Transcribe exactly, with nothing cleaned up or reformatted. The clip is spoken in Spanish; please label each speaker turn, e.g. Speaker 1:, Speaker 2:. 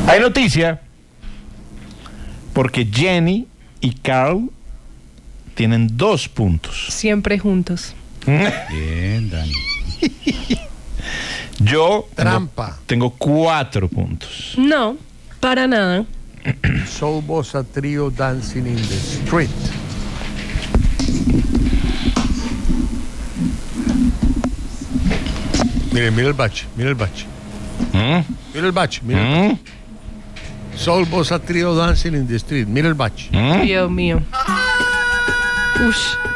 Speaker 1: Hay noticia porque Jenny y Carl tienen dos puntos.
Speaker 2: Siempre juntos.
Speaker 3: Bien, Dani.
Speaker 1: Yo
Speaker 4: Trampa.
Speaker 1: Tengo, tengo cuatro puntos.
Speaker 2: No, para nada.
Speaker 4: Soul Bossa Trio Dancing in the Street. Mire, mira el bache, mira el bache.
Speaker 1: ¿Mm?
Speaker 4: Mira el bache, mira el bache.
Speaker 1: ¿Mm?
Speaker 4: Soul Bossa Trio Dancing in the Street. Mira el bache.
Speaker 1: ¿Mm?
Speaker 2: Dios mío. Ush.